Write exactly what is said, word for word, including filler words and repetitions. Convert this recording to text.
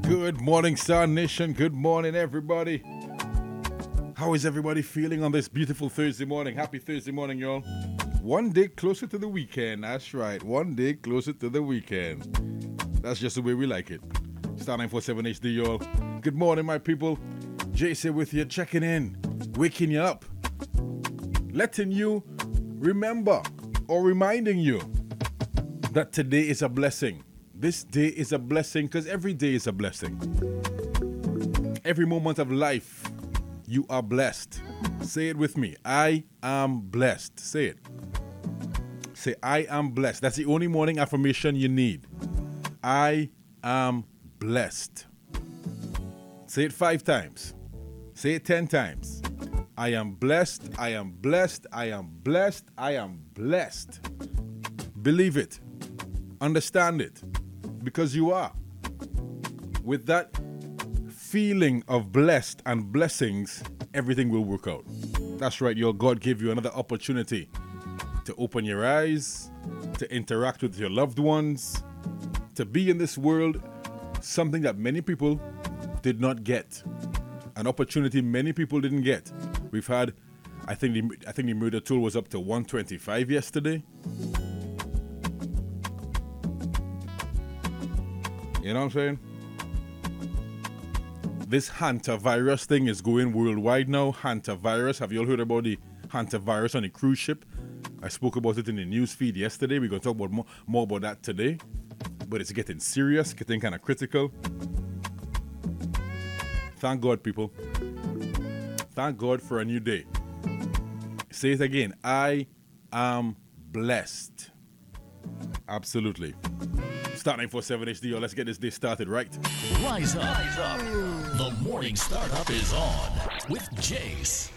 Good morning, Star Nation. Good morning, everybody. How is everybody feeling on this beautiful Thursday morning? Happy Thursday morning, y'all. One day closer to the weekend. That's right. One day closer to the weekend. That's just the way we like it. Star nine four seven H D, y'all. Good morning, my people. J C with you, checking in, waking you up, letting you remember or reminding you that today is a blessing. This day is a blessing because every day is a blessing. Every moment of life, you are blessed. Say it with me. I am blessed. Say it. Say, I am blessed. That's the only morning affirmation you need. I am blessed. Say it five times. Say it ten times. I am blessed. I am blessed. I am blessed. I am blessed. Believe it. Understand it. Because you are. With that feeling of blessed and blessings, everything will work out. That's right, your God gave you another opportunity to open your eyes, to interact with your loved ones, to be in this world, something that many people did not get. An opportunity many people didn't get. We've had, I think the, I think the murder toll was up to one twenty-five yesterday. You know what I'm saying? This hantavirus thing is going worldwide now. Hantavirus. Have you all heard about the hantavirus on the cruise ship? I spoke about it in the news feed yesterday. We're going to talk about more, more about that today. But it's getting serious, getting kind of critical. Thank God, people. Thank God for a new day. Say it again. I am blessed. Absolutely. Star nine four seven H D, let's get this day started, right? Rise up. Rise up. The morning startup is on with Jace.